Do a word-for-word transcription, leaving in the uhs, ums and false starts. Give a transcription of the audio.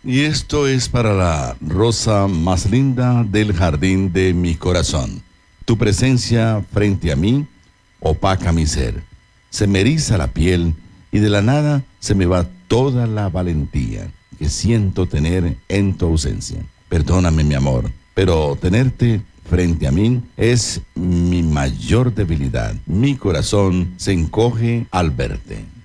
Y esto es para la rosa más linda del jardín de mi corazón. Tu presencia frente a mí opaca mi ser. Se me eriza la piel y de la nada se me va toda la valentía que siento tener en tu ausencia. Perdóname, mi amor, pero tenerte frente a mí es mi mayor debilidad. Mi corazón se encoge al verte.